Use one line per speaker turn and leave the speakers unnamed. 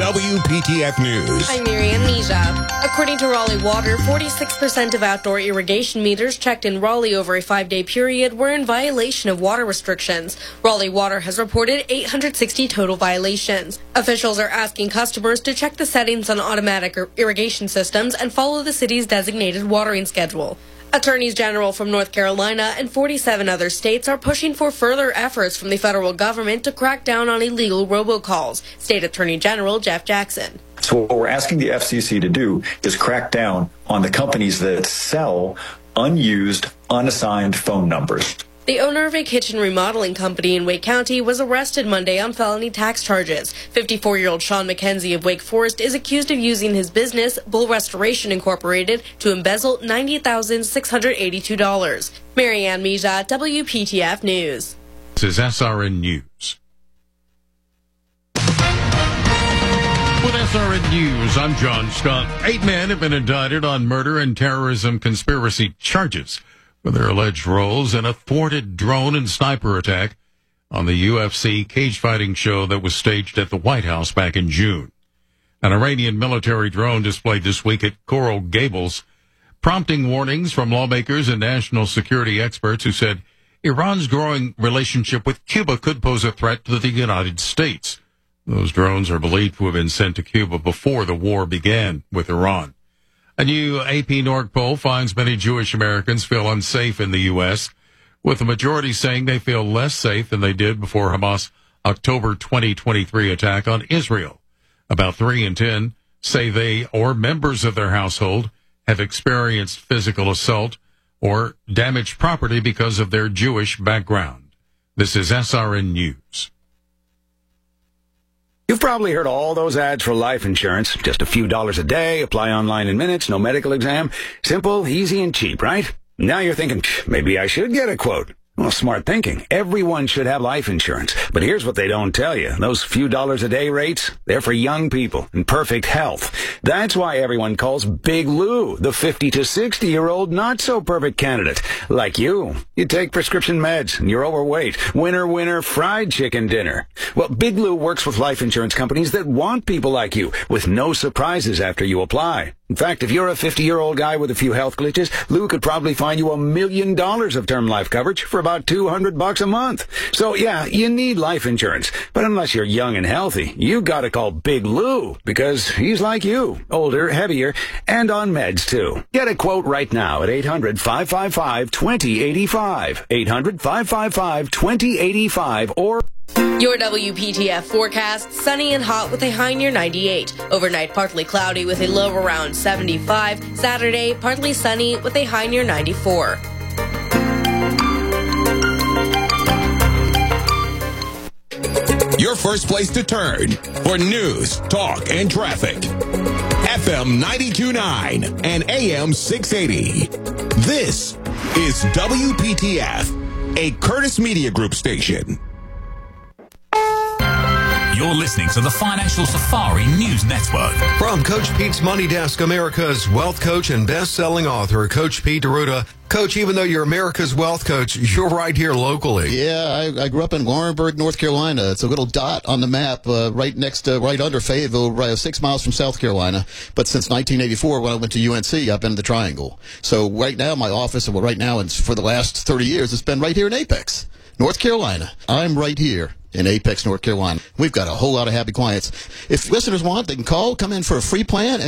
WPTF News.
I'm Marianne Mija. According to Raleigh Water, 46% of outdoor irrigation meters checked in Raleigh over a 5-day period were in violation of water restrictions. Raleigh Water has reported 860 total violations. Officials are asking customers to check the settings on automatic irrigation systems and follow the city's designated watering schedule. Attorneys general from North Carolina and 47 other states are pushing for further efforts from the federal government to crack down on illegal robocalls. State Attorney General Jeff Jackson.
So what we're asking the FCC to do is crack down on the companies that sell unused, unassigned phone numbers.
The owner of a kitchen remodeling company in Wake County was arrested Monday on felony tax charges. 54-year-old Sean McKenzie of Wake Forest is accused of using his business, Bull Restoration Incorporated, to embezzle $90,682. Marianne Mija, WPTF News.
This is SRN News. With SRN News, I'm John Scott. 8 men have been indicted on murder and terrorism conspiracy charges for their alleged roles in a thwarted drone and sniper attack on the UFC cage fighting show that was staged at the White House back in June. An Iranian military drone displayed this week at Coral Gables, prompting warnings from lawmakers and national security experts who said Iran's growing relationship with Cuba could pose a threat to the United States. Those drones are believed to have been sent to Cuba before the war began with Iran. A new AP NORC poll finds many Jewish Americans feel unsafe in the U.S., with the majority saying they feel less safe than they did before Hamas' October 2023 attack on Israel. About 3 in 10 say they or members of their household have experienced physical assault or damaged property because of their Jewish background. This is SRN News.
You've probably heard all those ads for life insurance. Just a few dollars a day, apply online in minutes, no medical exam. Simple, easy, and cheap, right? Now you're thinking, maybe I should get a quote. Well, smart thinking. Everyone should have life insurance. But here's what they don't tell you. Those few dollars a day rates, they're for young people in perfect health. That's why everyone calls Big Lou the 50 to 60-year-old not-so-perfect candidate. Like you. You take prescription meds and you're overweight. Winner, winner, fried chicken dinner. Well, Big Lou works with life insurance companies that want people like you with no surprises after you apply. In fact, if you're a 50-year-old guy with a few health glitches, Lou could probably find you $1 million of term life coverage for about $200 a month. So yeah, you need life insurance. But unless you're young and healthy, you gotta call Big Lou because he's like you, older, heavier, and on meds too. Get a quote right now at 800-555-2085. 800-555-2085 or
Your WPTF forecast, sunny and hot with a high near 98. Overnight, partly cloudy with a low around 75. Saturday, partly sunny with a high near 94.
Your first place to turn for news, talk, and traffic. FM 92.9 and AM 680. This is WPTF, a Curtis Media Group station.
You're listening to the Financial Safari News Network.
From Coach Pete's Money Desk, America's wealth coach and best-selling author, Coach Pete D'Arruda. Coach, even though you're America's wealth coach, you're right here locally.
Yeah, I grew up in Laurinburg, North Carolina. It's a little dot on the map right under Fayetteville, 6 miles from South Carolina. But since 1984, when I went to UNC, I've been in the Triangle. So right now, my office, and for the last 30 years, it's been right here in Apex, North Carolina. I'm right here in Apex, North Carolina. We've got a whole lot of happy clients. If listeners want, they can come in for a free plan.